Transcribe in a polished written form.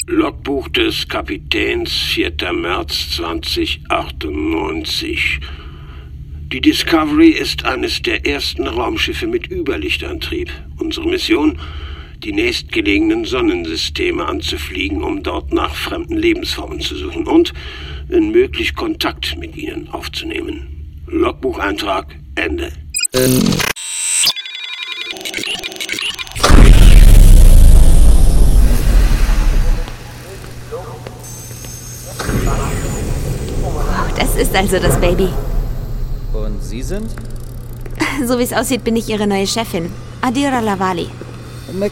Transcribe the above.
Logbuch des Kapitäns, 4. März 2098. Die Discovery ist eines der ersten Raumschiffe mit Überlichtantrieb. Unsere Mission: die nächstgelegenen Sonnensysteme anzufliegen, um dort nach fremden Lebensformen zu suchen und, wenn möglich, Kontakt mit ihnen aufzunehmen. Logbucheintrag Ende. Das ist also das Baby. Und Sie sind? So wie es aussieht, bin ich Ihre neue Chefin, Adira Lavali.